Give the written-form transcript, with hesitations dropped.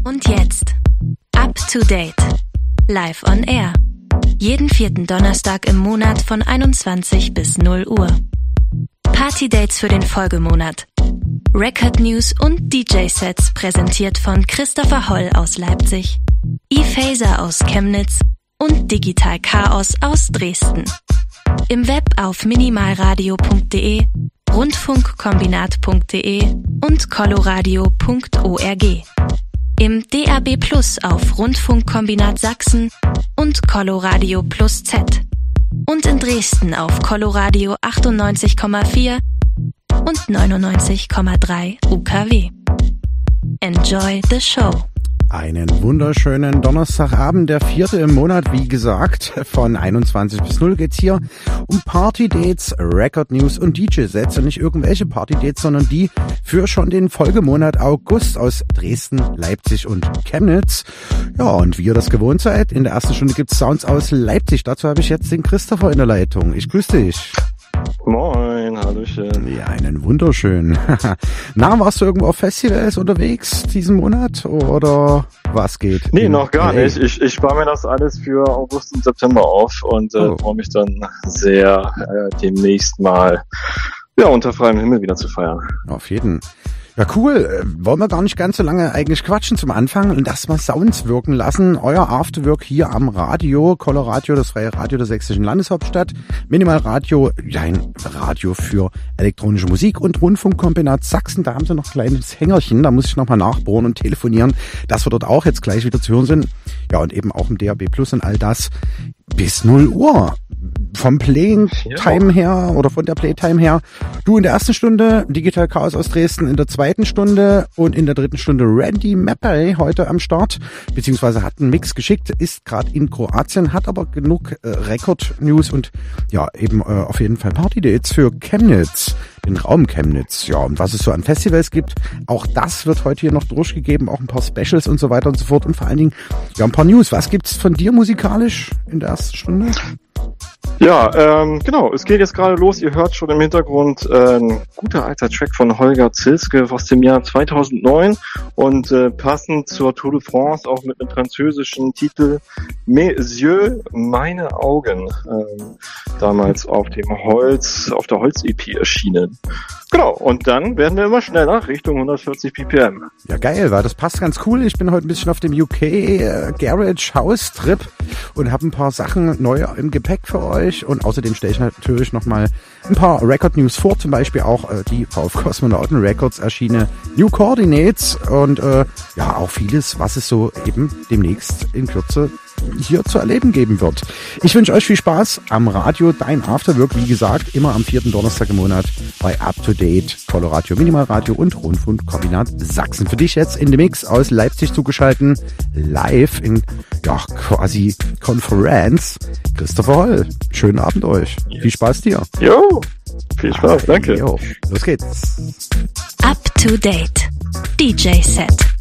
Und jetzt Up to Date. Live on Air. Jeden 4. Donnerstag im Monat von 21 bis 0 Uhr. Party-Dates für den Folgemonat. Record News und DJ-Sets präsentiert von Christopher Holl aus Leipzig, ePhaser aus Chemnitz und Digital Chaos aus Dresden. Im Web auf minimalradio.de, rundfunkkombinat.de und coloradio.org. Im DAB+ auf Rundfunkkombinat Sachsen und Coloradio Plus Z. Und in Dresden auf Coloradio 98,4 und 99,3 UKW. Enjoy the show. Einen wunderschönen Donnerstagabend, der 4. im Monat, wie gesagt, von 21 bis 0 geht's hier um Party-Dates, Record-News und DJ-Sets. Und nicht irgendwelche Party-Dates, sondern die für schon den Folgemonat August aus Dresden, Leipzig und Chemnitz. Ja, und wie ihr das gewohnt seid, in der ersten Stunde gibt's Sounds aus Leipzig. Dazu habe ich jetzt den Christopher in der Leitung. Ich grüße dich. Moin, hallöchen. Ja, einen wunderschönen. Na, warst du irgendwo auf Festivals unterwegs diesen Monat oder was geht? Nee, noch gar nicht. Ich spare mir das alles für August und September auf und freue mich dann sehr, demnächst mal unter freiem Himmel wieder zu feiern. Auf jeden Fall. Ja, cool. Wollen wir gar nicht ganz so lange eigentlich quatschen zum Anfang und das mal Sounds wirken lassen. Euer Afterwork hier am Radio, Coloradio, das freie Radio der sächsischen Landeshauptstadt. Minimalradio, ein Radio für elektronische Musik und Rundfunkkombinat Sachsen. Da haben sie noch ein kleines Hängerchen, da muss ich nochmal nachbohren und telefonieren, dass wir dort auch jetzt gleich wieder zu hören sind. Ja, und eben auch im DAB+ und all das bis 0 Uhr. Vom Playtime her oder von der Playtime her. Du in der ersten Stunde Digital Chaos aus Dresden, in der zweiten Stunde und in der dritten Stunde Randy Mapper heute am Start, beziehungsweise hat einen Mix geschickt, ist gerade in Kroatien, hat aber genug Record-News und ja, eben auf jeden Fall Party-Dates für Chemnitz, den Raum Chemnitz. Ja, und was es so an Festivals gibt, auch das wird heute hier noch durchgegeben, auch ein paar Specials und so weiter und so fort und vor allen Dingen ja ein paar News. Was gibt's von dir musikalisch in der ersten Stunde? Ja, genau, es geht jetzt gerade los. Ihr hört schon im Hintergrund ein guter alter Track von Holger Zilske aus dem Jahr 2009 und passend zur Tour de France auch mit einem französischen Titel Mes yeux, meine Augen, damals auf der Holz-EP erschienen. Genau, und dann werden wir immer schneller Richtung 140 ppm. Ja, geil, weil das passt ganz cool. Ich bin heute ein bisschen auf dem UK Garage House Trip und habe ein paar Sachen neu im Gepäck für euch. Und außerdem stelle ich natürlich nochmal ein paar Record News vor, zum Beispiel auch die VF Kosmonauten Records erschienene New Coordinates und ja, auch vieles, was es so eben demnächst in Kürze hier zu erleben geben wird. Ich wünsche euch viel Spaß am Radio, dein Afterwork, wie gesagt, immer am 4. Donnerstag im Monat bei Up to Date, Coloradio, Minimalradio und Rundfunkkombinat Sachsen. Für dich jetzt in dem Mix aus Leipzig zugeschalten, live in, ja, quasi Konferenz, Christopher Holl. Schönen Abend euch. Viel Spaß dir. Jo, viel Spaß, danke. Jo, los geht's. Up to Date. DJ Set.